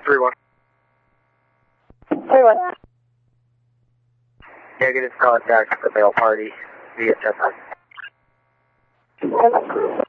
3-1. 3-1. Negative contact with the male party via 10-9.